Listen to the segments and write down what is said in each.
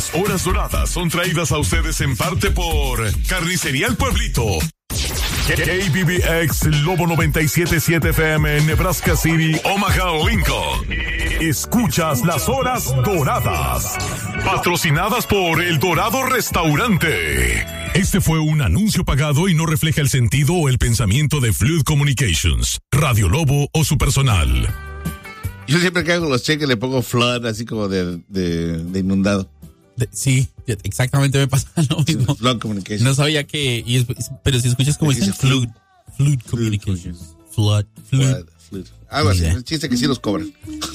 Las horas doradas son traídas a ustedes en parte por Carnicería El Pueblito, KBBX Lobo 97.7 FM en Nebraska City, Omaha, Lincoln. Escuchas las horas doradas, patrocinadas por El Dorado Restaurante. Este fue un anuncio pagado y no refleja el sentido o el pensamiento de Flood Communications, Radio Lobo o su personal. Yo siempre que hago los cheques le pongo flood, así como de inundado. Sí, exactamente me pasa lo mismo. Flood Communications. No sabía que, pero si escuchas como dice Flood Communications. Flood. Algo así, el chiste que sí los cobran.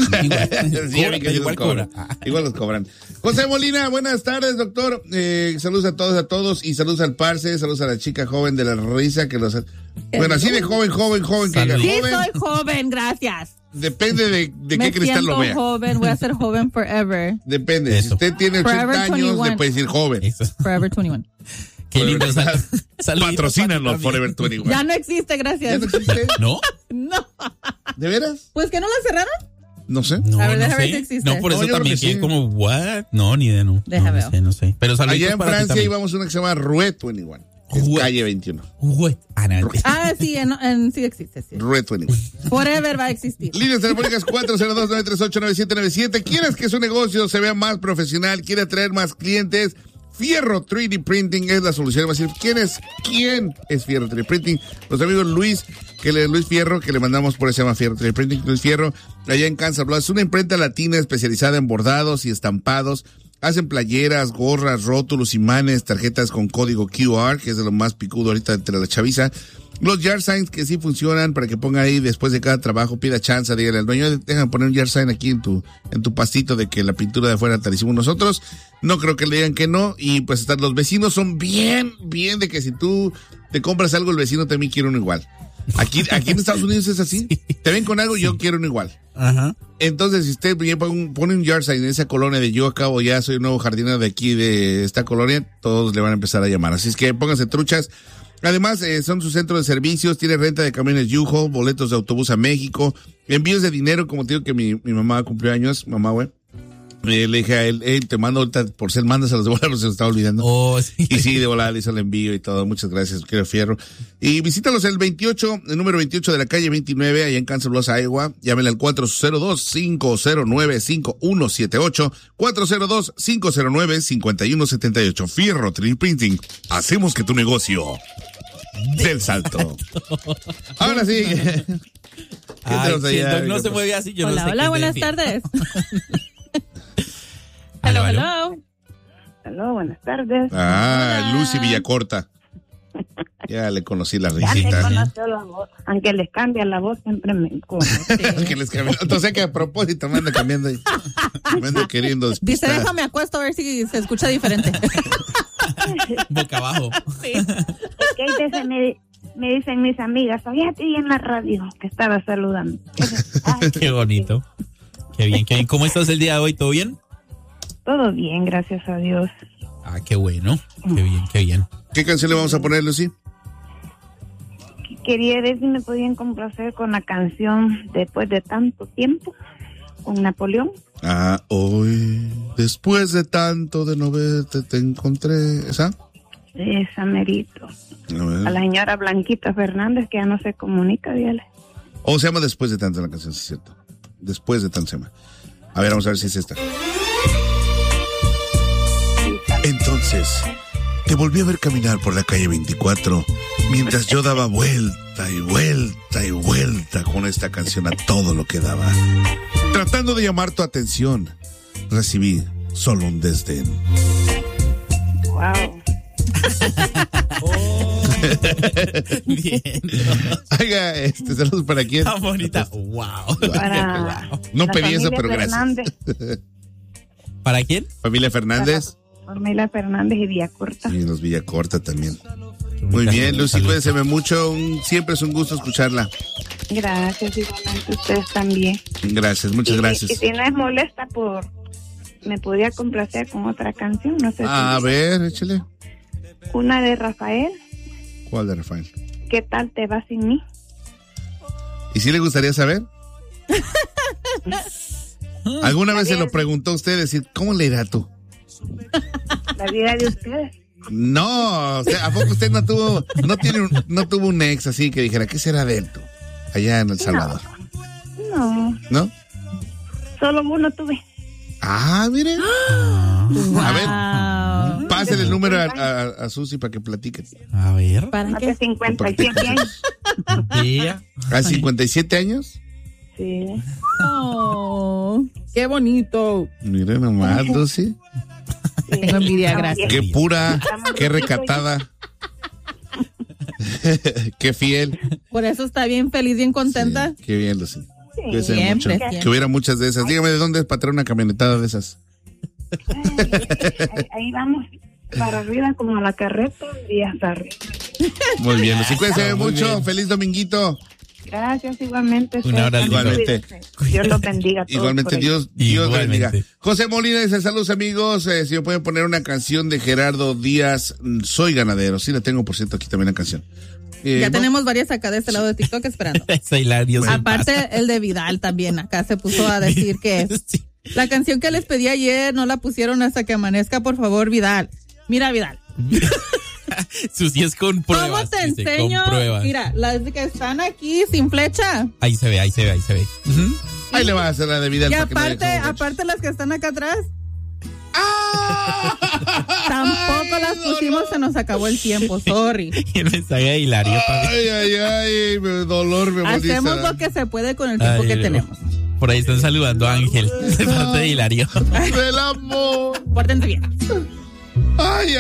Igual los cobran. José Molina, buenas tardes, doctor. Saludos a todos y saludos al parce, saludos a la chica joven de la risa que los... Bueno, así de joven. Que diga, sí, joven. soy joven, gracias. Depende de qué cristal lo vea. Joven, voy a ser joven forever. Depende, si usted tiene 80 años, le puede decir joven. Forever 21. Qué lindo. Patrocínanos Forever 21. Ya no existe, gracias. ¿Ya no existe? ¿No? No. ¿De veras? Pues que no la cerraron. No sé. No, a ver, déjame sé. ver si existe. No, por eso yo también creo que quedé como, ¿what? No, ni idea, no. No sé. Pero allá en Francia íbamos a una que se llama Rouet 21. Es calle 21. Sí, sí existe. Sí. Rouet 21. Forever va a existir. Líneas telefónicas 402-938-9797. ¿Quieres que su negocio se vea más profesional? ¿Quiere atraer más clientes? Fierro 3D Printing es la solución. Va a decir, ¿quién es Fierro 3D Printing? Los amigos Luis Fierro, que le mandamos por eso, se llama Fierro 3D Printing. Luis Fierro, allá en Kansas Bluff. Es una imprenta latina especializada en bordados y estampados. Hacen playeras, gorras, rótulos, imanes, tarjetas con código QR, que es de lo más picudo ahorita entre la chaviza. Los yard signs que sí funcionan para que ponga ahí después de cada trabajo, pida chance, dígale al dueño, déjame poner un yard sign aquí en tu pastito de que la pintura de afuera te la hicimos nosotros. No creo que le digan que no. Y pues están los vecinos, son bien de que si tú te compras algo, el vecino también quiere uno igual. Aquí en Estados Unidos es así. Sí. Te ven con algo, yo quiero uno igual. Ajá. Entonces, si usted pone un yard sign en esa colonia de yo acabo ya soy un nuevo jardinero de aquí de esta colonia, todos le van a empezar a llamar. Así es que pónganse truchas. Además, son su centro de servicios, tiene renta de camiones Yujo, boletos de autobús a México, envíos de dinero, como te digo que mi mamá cumplió años, mamá, güey. Le dije a él, te mando ahorita por ser mándaselos de volada, se lo estaba olvidando. Oh, sí. Y sí, de volada le hizo el envío y todo. Muchas gracias, querido Fierro. Y visítalos el número 28 de la calle 29, allá en Kansas Bluff, Iowa. Llámenle al 402-509-5178, 402-509-5178. Fierro 3D Printing. Hacemos que tu negocio dé el salto. Ahora sí. No se mueve así. Yo hola, no sé hola, buenas tardes. Hello. Hello, buenas tardes. Hola. Lucy Villacorta. Ya le conocí la risita. Ya te conoció la voz. Aunque les cambia la voz, siempre me conoce. Aunque les cambia. Entonces que a propósito me anda cambiando y me anda queriendo despistar. Dice, déjame acuesto a ver si se escucha diferente. Boca abajo. Sí. Es que me dicen mis amigas, oye a ti en la radio que estaba saludando. Ay, qué bonito. Qué bien. ¿Cómo estás el día de hoy? ¿Todo bien? Todo bien, gracias a Dios. Ah, qué bueno. Qué bien. ¿Qué canción le vamos a poner, Lucy? Quería ver si me podían complacer con la canción Después de tanto tiempo, con Napoleón. Hoy, después de tanto de no verte, te encontré. ¿Esa? Esa merito. A la señora Blanquita Fernández, que ya no se comunica, dígale. Se llama Después de tanto la canción, sí es cierto. Después de tanto se llama. A ver, vamos a ver si es esta. Entonces, te volví a ver caminar por la calle 24 mientras yo daba vuelta y vuelta y vuelta con esta canción a todo lo que daba. Tratando de llamar tu atención, recibí solo un desdén. Wow. Bien. Oiga, saludos para quién. Tan bonita. Wow. No pedí eso, pero gracias. ¿Para quién? Familia Fernández. Familia Fernández y Villacorta. Y los Villacorta también. Muy bien, Lucy, cuídense mucho. Siempre es un gusto escucharla. Gracias, igualmente ustedes también. Gracias, muchas gracias. Y si no es molesta, me podía complacer con otra canción, no sé. A ver, échale. Una de Rafael. ¿Cuál de Rafael? ¿Qué tal te va sin mí? ¿Y si le gustaría saber? ¿Alguna vez se lo preguntó a usted, decir, ¿cómo le irá tú? La vida de ustedes. No, o sea, ¿a poco usted no tuvo un ex así que dijera, ¿qué será de él tú? Allá en El Salvador. No, ¿No? solo uno tuve. Ah, miren. Wow. A ver, pásale el número a Susi para que platiquen. A ver. ¿Para Hace qué? 57 años. Ella. ¿A 57 años? Sí. Oh, qué bonito. Miren nomás, Susi. Tengo envidia, gracias. Qué pura, qué recatada. Qué fiel. Por eso está bien feliz, bien contenta. Sí, qué bien, Lucy. Cuídese Siempre, mucho. siempre. Que hubiera muchas de esas. Dígame de dónde es para traer una camionetada de esas. Ahí vamos. Para arriba como a la carreta y hasta arriba. Muy bien, Lucy. Cuídese Muy mucho. bien. Feliz dominguito. Gracias, igualmente. Un abrazo. Igualmente. Dios los bendiga a todos. Igualmente, por ahí. Dios Igualmente. bendiga. José Molina dice, saludos amigos, si me pueden poner una canción de Gerardo Díaz, Soy Ganadero. Sí la tengo, por cierto, aquí también la canción. Ya no, tenemos varias acá de este lado de TikTok esperando. Es hilario. se Aparte, pasa. el de Vidal también. Acá se puso a decir que Sí. la canción que les pedí ayer no la pusieron hasta que amanezca, por favor, Vidal. Mira, Vidal. Susi es con pruebas. ¿Cómo te dice, enseño? Con pruebas. Mira, las que están aquí sin flecha. Ahí se ve. Ujú. ahí le va a hacer la de Vidal. Y para que no aparte, deje como aparte las que están acá atrás, ¡Ah! tampoco las pusimos, se nos acabó el tiempo, sorry. Y el mensaje de hilario también. Ay, dolor me Hacemos molesta. lo que se puede con el tiempo Ay, que no. tenemos. Por ahí están saludando a Ángel de parte de Hilario. Del amor. Pórtense bien. Ay,